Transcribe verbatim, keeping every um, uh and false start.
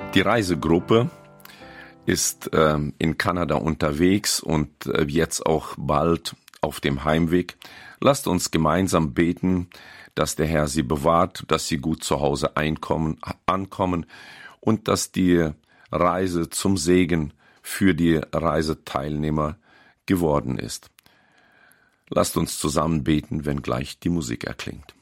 Die Reisegruppe ist ähm, in Kanada unterwegs und äh, jetzt auch bald auf dem Heimweg. Lasst uns gemeinsam beten, dass der Herr sie bewahrt, dass sie gut zu Hause einkommen, ankommen und dass die Reise zum Segen für die Reiseteilnehmer geworden ist. Lasst uns zusammen beten, wenn gleich die Musik erklingt.